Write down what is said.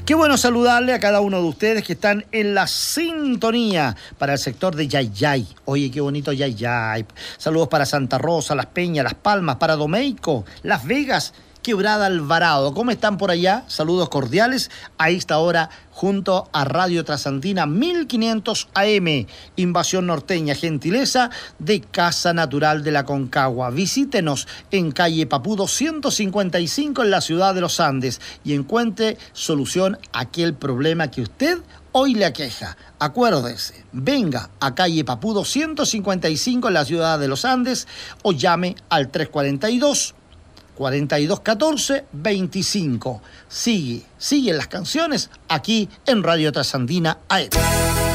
Qué bueno saludarle a cada uno de ustedes que están en la sintonía para el sector de Yayay. Oye, qué bonito Yayay. Saludos para Santa Rosa, Las Peñas, Las Palmas, para Domeico, Las Vegas, Quebrada Alvarado. ¿Cómo están por allá? Saludos cordiales a esta hora junto a Radio Trasantina 1500 AM. Invasión Norteña, gentileza de Casa Natural de la Concagua. Visítenos en calle Papudo 155 en la ciudad de los Andes y encuentre solución a aquel problema que usted hoy le aqueja. Acuérdese, venga a calle Papudo 155 en la ciudad de los Andes o llame al 342-4214-25. Siguen las canciones aquí en Radio Trasantina AM.